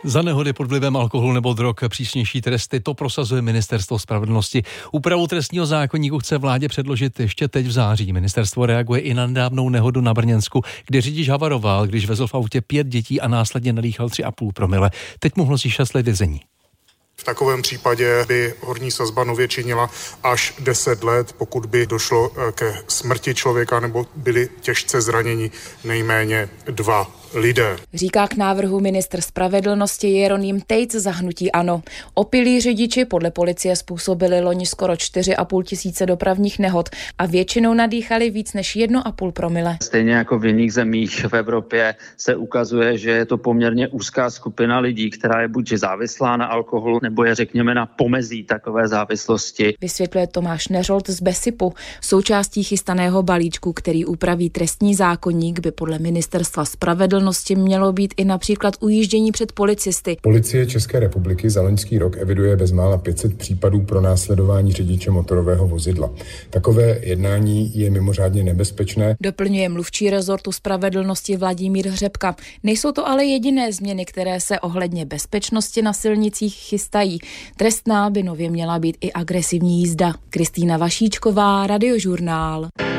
Za nehody pod vlivem alkoholu nebo drog přísnější tresty, to prosazuje Ministerstvo spravedlnosti. Úpravu trestního zákoníku chce vládě předložit ještě teď v září. Ministerstvo reaguje i na nedávnou nehodu na Brněnsku, kde řidič havaroval, když vezl v autě 5 dětí a následně nadýchal 3,5 promile. Teď mu hrozí 6 let vězení. V takovém případě by horní sazba nově činila až 10 let, pokud by došlo ke smrti člověka nebo byli těžce zraněni nejméně 2 lidé. Říká k návrhu ministr spravedlnosti Jeroným Tejc za hnutí ANO. Opilí řidiči podle policie způsobili loni skoro 4,5 tisíce dopravních nehod a většinou nadýchali víc než 1,5 promile. Stejně jako v jiných zemích v Evropě se ukazuje, že je to poměrně úzká skupina lidí, která je buď závislá na alkoholu, nebo je řekněme na pomezí takové závislosti. Vysvětluje Tomáš Neřolt z BESIPu. Součástí chystaného balíčku, který upraví trestní zákoník, by podle ministerstva spravedlnosti mělo být i například ujíždění před policisty. Policie České republiky za loňský rok eviduje bezmála 500 případů pro následování řidiče motorového vozidla. Takové jednání je mimořádně nebezpečné. Doplňuje mluvčí rezortu spravedlnosti Vladimír Hřebka. Nejsou to ale jediné změny, které se ohledně bezpečnosti na silnicích chystají. Trestná by nově měla být i agresivní jízda. Kristýna Vašíčková, Radiožurnál.